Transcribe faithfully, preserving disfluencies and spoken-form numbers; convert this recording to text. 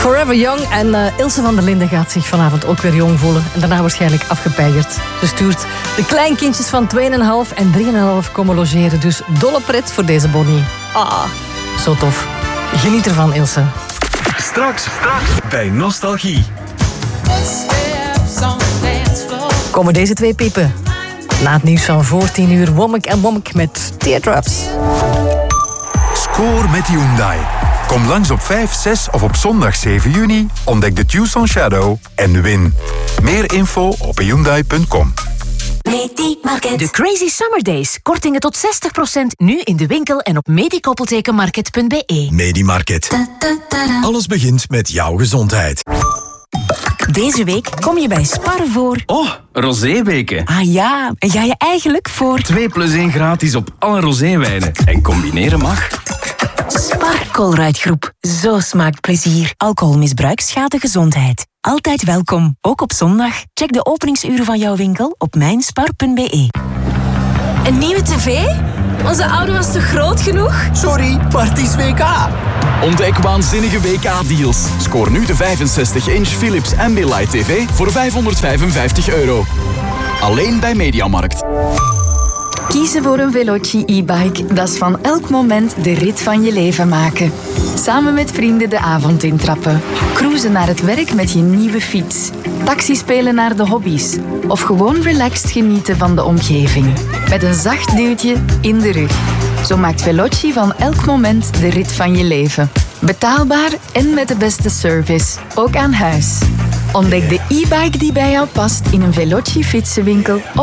Forever Young en uh, Ilse van der Linden gaat zich vanavond ook weer jong voelen. En daarna waarschijnlijk afgepeigerd. Ze stuurt de kleinkindjes van twee komma vijf en drie komma vijf komen logeren. Dus dolle pret voor deze Bonnie. Ah, zo tof. Geniet ervan, Ilse. Straks, straks bij Nostalgie. Komen deze twee piepen. Na het nieuws van voor tien uur, Womack en Womack met Teardrops. Score met Hyundai. Kom langs op vijf, zes of op zondag zeven juni. Ontdek de Tucson Shadow en win. Meer info op hyundai punt com. De Crazy Summer Days. Kortingen tot zestig procent nu in de winkel en op medikoppeltekenmarket punt be. Medimarket. Alles begint met jouw gezondheid. Deze week kom je bij Spar voor... Oh, roséweken. Ah ja, en ga je eigenlijk voor... twee plus één gratis op alle roséwijnen. En combineren mag. Spar Colruyt-groep. Zo smaakt plezier. Alcoholmisbruik schaadt de gezondheid. Altijd welkom, ook op zondag. Check de openingsuren van jouw winkel op mijnspar punt be. Een nieuwe tv? Onze oude was te groot genoeg? Sorry, Parties W K. Ontdek waanzinnige W K-deals. Scoor nu de vijfenzestig inch Philips Ambilight T V voor vijfhonderdvijfenvijftig euro. Alleen bij Mediamarkt. Kiezen voor een Veloci e-bike, dat is van elk moment de rit van je leven maken. Samen met vrienden de avond intrappen. Cruisen naar het werk met je nieuwe fiets. Taxi spelen naar de hobby's. Of gewoon relaxed genieten van de omgeving. Met een zacht duwtje in de rug. Zo maakt Veloci van elk moment de rit van je leven. Betaalbaar en met de beste service. Ook aan huis. Ontdek de e-bike die bij jou past in een Veloci fietsenwinkel